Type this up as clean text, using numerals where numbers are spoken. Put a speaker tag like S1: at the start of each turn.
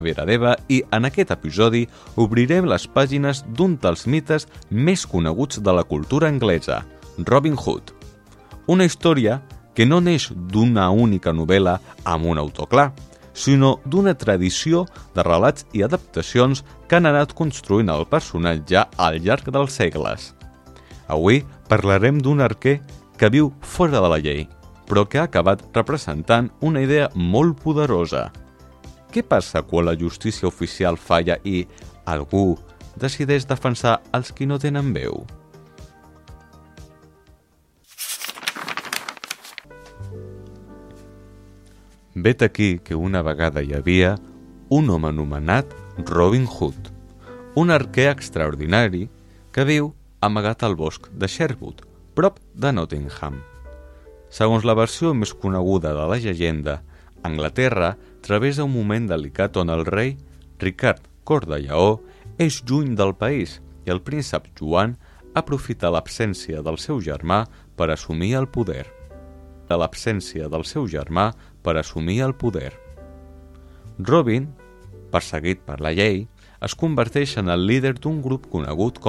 S1: Veradeva i en aquest episodi obrirem les pàgines d'un dels mites més coneguts de la cultura anglesa, Robin Hood. Una història que no neix d'una única novel·la amb un autor clar, sinó d'una tradició de relats i adaptacions que han anat construint el personatge al llarg dels segles. Avui parlarem d'un arquer que viu fora de la llei, però que ha acabat representant una idea molt poderosa. Què passa quan la justícia oficial falla i algú decideix defensar els qui no tenen veu? Vet aquí que una vegada hi havia un home anomenat Robin Hood, un arquer extraordinari que viu amagat al bosc de Sherwood, prop de Nottingham. Segons la versió més coneguda de la llegenda, Anglaterra travessa un moment delicat on el rei Ricard Cor de Lleó és lluny del país i el príncep Joan aprofita l'absència del seu germà per assumir el poder. Robin, perseguit per la llei, es converteix en el líder d'un grup conegut com